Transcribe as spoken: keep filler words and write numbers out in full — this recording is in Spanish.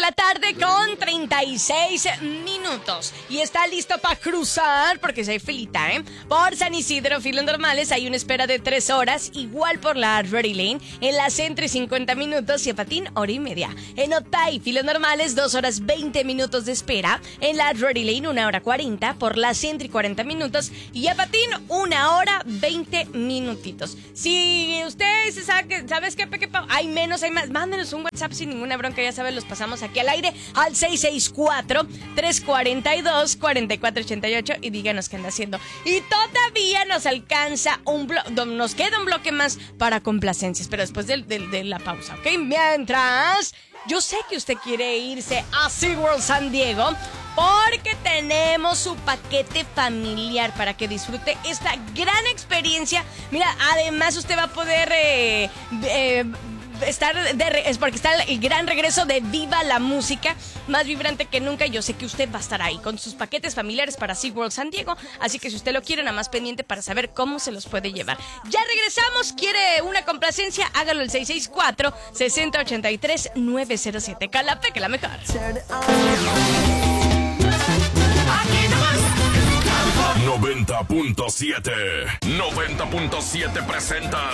la tarde con treinta y seis minutos. Y está listo para cruzar, porque si hay filita, ¿eh? Por San Isidro, filas normales, hay una espera de tres horas. Igual por la Ready Lane. En la Centro, cincuenta minutos. Y a Patín, hora y media. En Otay, filas normales, dos horas veinte minutos de espera. En la Ready Lane, una hora cuarenta. Por la Centro, cuarenta minutos. Y a Patín, una hora veinte minutitos. Si usted se sabe, ¿sabes qué? Hay menos, hay más. Mándenos un WhatsApp sin ninguna bronca, ya sabes, los pasamos aquí al aire al seis seis cuatro, tres cuatro dos, cuatro cuatro ocho ocho y díganos qué anda haciendo. Y todavía nos alcanza un bloque, nos queda un bloque más para complacencias, pero después de, de, de la pausa, ¿ok? Mientras, yo sé que usted quiere irse a SeaWorld San Diego porque tenemos su paquete familiar para que disfrute esta gran experiencia. Mira, además usted va a poder eh, eh, estar de, es porque está el gran regreso de Viva la Música, más vibrante que nunca. Yo sé que usted va a estar ahí con sus paquetes familiares para SeaWorld San Diego, así que si usted lo quiere, nada más pendiente para saber cómo se los puede llevar. Ya regresamos. ¿Quiere una complacencia? Hágalo al seis seis cuatro, seis cero ocho tres, nueve cero siete. Calape, que la mejor. noventa punto siete noventa punto siete presenta